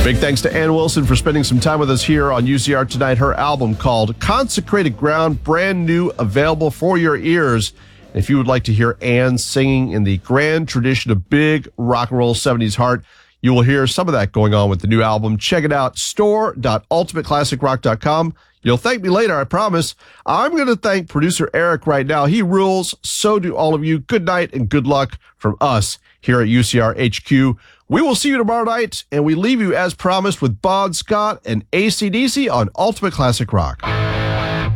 Big thanks to Ann Wilson for spending some time with us here on UCR Tonight. Her album called Consecrated Ground, brand new, available for your ears. If you would like to hear Ann singing in the grand tradition of big rock and roll 70s heart, you will hear some of that going on with the new album. Check it out, store.ultimateclassicrock.com. You'll thank me later, I promise. I'm going to thank producer Eric right now. He rules. So do all of you. Good night and good luck from us here at UCR HQ. We will see you tomorrow night, and we leave you as promised with Bon Scott and AC/DC on Ultimate Classic Rock.